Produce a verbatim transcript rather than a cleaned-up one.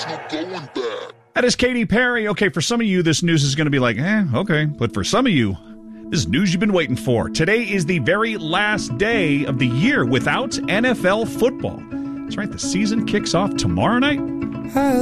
no going back. That is Katy Perry. Okay, for some of you, this news is going to be like, eh, okay. But for some of you, this is news you've been waiting for. Today is the very last day of the year without N F L football. That's right, the season kicks off tomorrow night.